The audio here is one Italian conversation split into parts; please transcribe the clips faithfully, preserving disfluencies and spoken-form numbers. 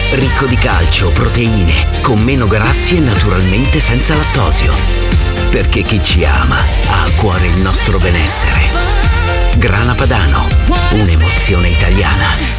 Ricco di calcio, proteine, con meno grassi e naturalmente senza lattosio. Perché chi ci ama ha a cuore il nostro benessere. Grana Padano, un'emozione italiana.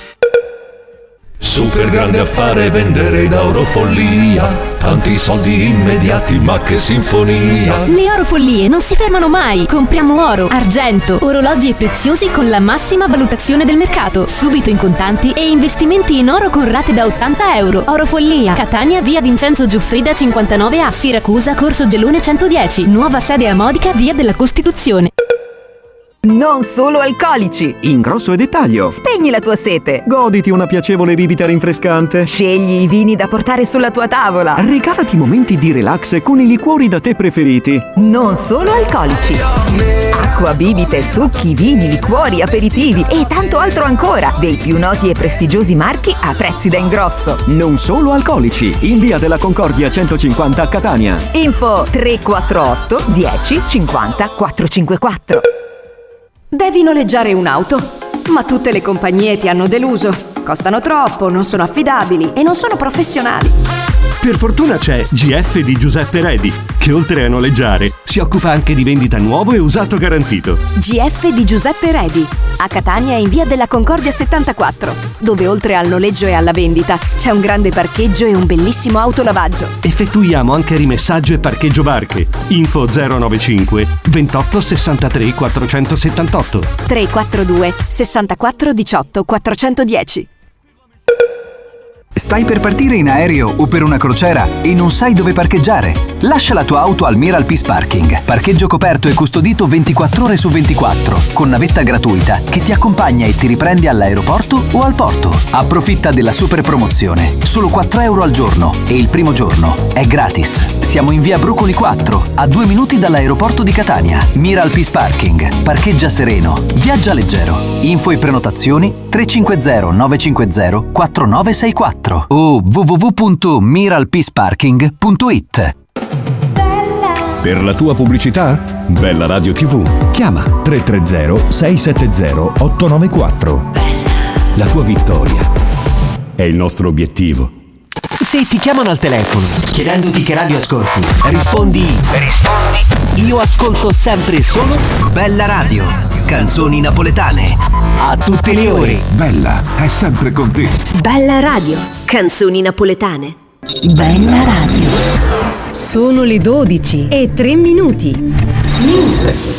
Super grande affare vendere da Orofollia, tanti soldi immediati, ma che sinfonia. Le Orofollie non si fermano mai. Compriamo oro, argento, orologi e preziosi con la massima valutazione del mercato, subito in contanti e investimenti in oro con rate da ottanta euro. Orofollia, Catania, via Vincenzo Giuffrida cinquantanove A, Siracusa, Corso Gelone centodieci, nuova sede a Modica, via della Costituzione. Non solo alcolici. Ingrosso e dettaglio. Spegni la tua sete. Goditi una piacevole bibita rinfrescante. Scegli i vini da portare sulla tua tavola. Regalati momenti di relax con i liquori da te preferiti. Non solo alcolici. Acqua, bibite, succhi, vini, liquori, aperitivi e tanto altro ancora, dei più noti e prestigiosi marchi a prezzi da ingrosso. Non solo alcolici. In via della Concordia centocinquanta a Catania. Info tre quattro otto dieci cinquanta quattrocentocinquantaquattro. Devi noleggiare un'auto, ma tutte le compagnie ti hanno deluso. Costano troppo, non sono affidabili e non sono professionali. Per fortuna c'è G F di Giuseppe Redi, che oltre a noleggiare si occupa anche di vendita nuovo e usato garantito. G F di Giuseppe Redi, a Catania in via della Concordia settantaquattro, dove oltre al noleggio e alla vendita c'è un grande parcheggio e un bellissimo autolavaggio. Effettuiamo anche rimessaggio e parcheggio barche. Info zero nove cinque ventotto sessantatré quattrocentosettantotto tre quattro due sessantaquattro diciotto quattrocentodieci. Stai per partire in aereo o per una crociera e non sai dove parcheggiare? Lascia la tua auto al Miral Peace Parking. Parcheggio coperto e custodito ventiquattro ore su ventiquattro, con navetta gratuita che ti accompagna e ti riprende all'aeroporto o al porto. Approfitta della super promozione. Solo quattro euro al giorno e il primo giorno è gratis. Siamo in via Brucoli quattro, a due minuti dall'aeroporto di Catania. Miral Peace Parking. Parcheggia sereno. Viaggia leggero. Info e prenotazioni tre cinque zero nove cinque zero quattro nove sei quattro o w w w punto miral peace parking punto i t. Per la tua pubblicità? Bella Radio tivù. Chiama tre tre zero sei sette zero otto nove quattro. La tua vittoria è il nostro obiettivo. Se ti chiamano al telefono chiedendoti che radio ascolti, rispondi Rispondi Io ascolto sempre solo Bella Radio, canzoni napoletane a tutte le ore. Bella è sempre con te. Bella Radio, canzoni napoletane. Bella Radio. Sono le dodici e tre minuti. News.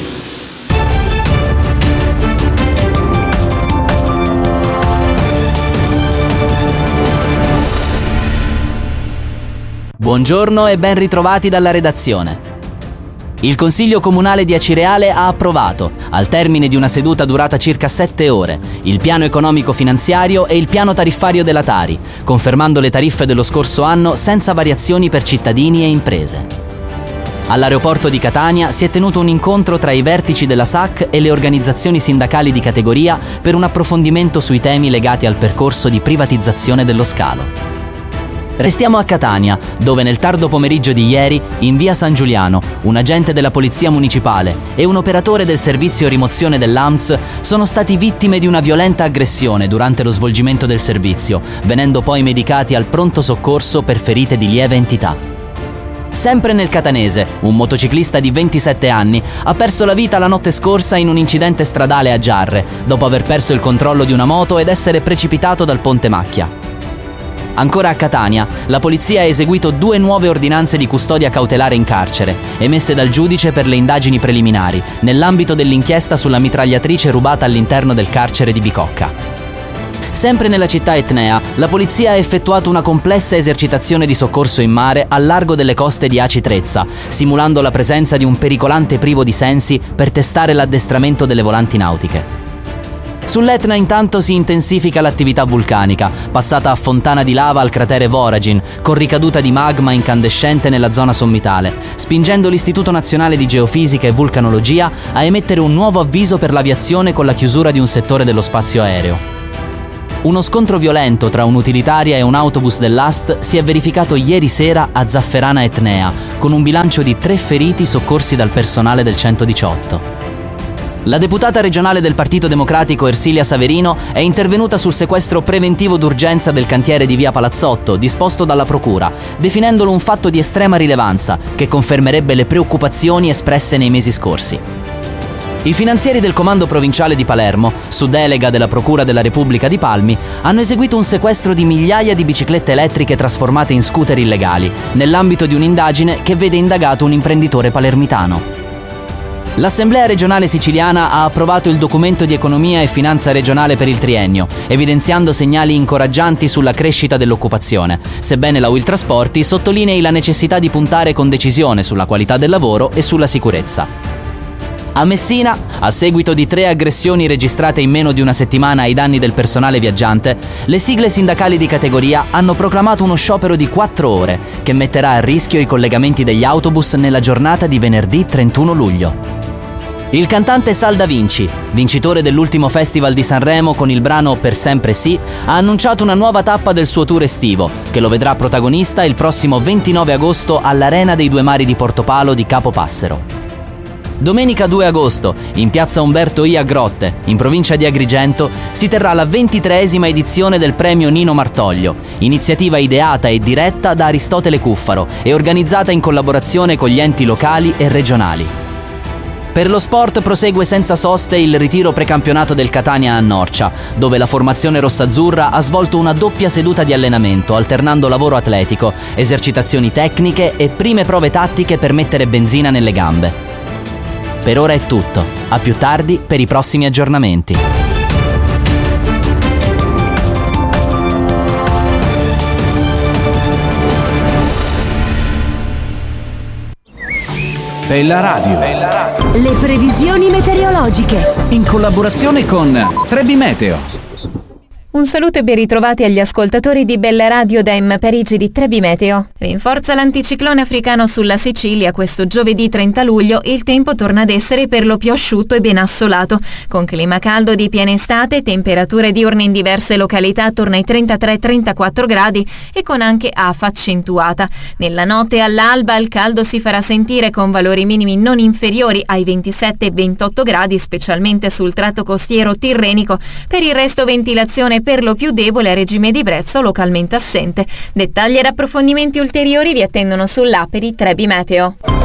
Buongiorno e ben ritrovati dalla redazione. Il Consiglio Comunale di Acireale ha approvato, al termine di una seduta durata circa sette ore, il piano economico-finanziario e il piano tariffario della Tari, confermando le tariffe dello scorso anno senza variazioni per cittadini e imprese. All'aeroporto di Catania si è tenuto un incontro tra i vertici della S A C e le organizzazioni sindacali di categoria per un approfondimento sui temi legati al percorso di privatizzazione dello scalo. Restiamo a Catania, dove nel tardo pomeriggio di ieri, in via San Giuliano, un agente della Polizia Municipale e un operatore del servizio rimozione dell'A M Z sono stati vittime di una violenta aggressione durante lo svolgimento del servizio, venendo poi medicati al pronto soccorso per ferite di lieve entità. Sempre nel catanese, un motociclista di ventisette anni ha perso la vita la notte scorsa in un incidente stradale a Giarre, dopo aver perso il controllo di una moto ed essere precipitato dal ponte Macchia. Ancora a Catania, la polizia ha eseguito due nuove ordinanze di custodia cautelare in carcere, emesse dal giudice per le indagini preliminari, nell'ambito dell'inchiesta sulla mitragliatrice rubata all'interno del carcere di Bicocca. Sempre nella città etnea, la polizia ha effettuato una complessa esercitazione di soccorso in mare al largo delle coste di Aci Trezza, simulando la presenza di un pericolante privo di sensi per testare l'addestramento delle volanti nautiche. Sull'Etna intanto si intensifica l'attività vulcanica, passata a fontana di lava al cratere Voragin, con ricaduta di magma incandescente nella zona sommitale, spingendo l'Istituto Nazionale di Geofisica e Vulcanologia a emettere un nuovo avviso per l'aviazione con la chiusura di un settore dello spazio aereo. Uno scontro violento tra un'utilitaria e un autobus dell'A S T si è verificato ieri sera a Zafferana Etnea, con un bilancio di tre feriti soccorsi dal personale del centodiciotto. La deputata regionale del Partito Democratico Ersilia Saverino è intervenuta sul sequestro preventivo d'urgenza del cantiere di via Palazzotto, disposto dalla Procura, definendolo un fatto di estrema rilevanza che confermerebbe le preoccupazioni espresse nei mesi scorsi. I finanzieri del Comando Provinciale di Palermo, su delega della Procura della Repubblica di Palmi, hanno eseguito un sequestro di migliaia di biciclette elettriche trasformate in scooter illegali, nell'ambito di un'indagine che vede indagato un imprenditore palermitano. L'Assemblea regionale siciliana ha approvato il documento di economia e finanza regionale per il triennio, evidenziando segnali incoraggianti sulla crescita dell'occupazione, sebbene la U I L Trasporti sottolinei la necessità di puntare con decisione sulla qualità del lavoro e sulla sicurezza. A Messina, a seguito di tre aggressioni registrate in meno di una settimana ai danni del personale viaggiante, le sigle sindacali di categoria hanno proclamato uno sciopero di quattro ore, che metterà a rischio i collegamenti degli autobus nella giornata di venerdì trentuno luglio. Il cantante Sal Da Vinci, vincitore dell'ultimo festival di Sanremo con il brano Per sempre sì, ha annunciato una nuova tappa del suo tour estivo, che lo vedrà protagonista il prossimo ventinove agosto all'Arena dei Due Mari di Portopalo di Capopassero. Domenica due agosto, in piazza Umberto I a Grotte, in provincia di Agrigento, si terrà la ventitreesima edizione del premio Nino Martoglio, iniziativa ideata e diretta da Aristotele Cuffaro e organizzata in collaborazione con gli enti locali e regionali. Per lo sport prosegue senza soste il ritiro precampionato del Catania a Norcia, dove la formazione rossazzurra ha svolto una doppia seduta di allenamento, alternando lavoro atletico, esercitazioni tecniche e prime prove tattiche per mettere benzina nelle gambe. Per ora è tutto, a più tardi per i prossimi aggiornamenti. Bella Radio. Le previsioni meteorologiche. In collaborazione con Trebi Meteo. Un saluto e ben ritrovati agli ascoltatori di Bella Radio da M Parigi di Trebi Meteo. Rinforza l'anticiclone africano sulla Sicilia. Questo giovedì trenta luglio il tempo torna ad essere per lo più asciutto e ben assolato, con clima caldo di piena estate, temperature diurne in diverse località attorno ai trentatré trentaquattro gradi e con anche afa accentuata. Nella notte all'alba il caldo si farà sentire con valori minimi non inferiori ai ventisette ventotto gradi, specialmente sul tratto costiero tirrenico. Per il resto ventilazione per lo più debole a regime di brezzo localmente assente. Dettagli ed approfondimenti ulteriori vi attendono sull'app di Trebi Meteo.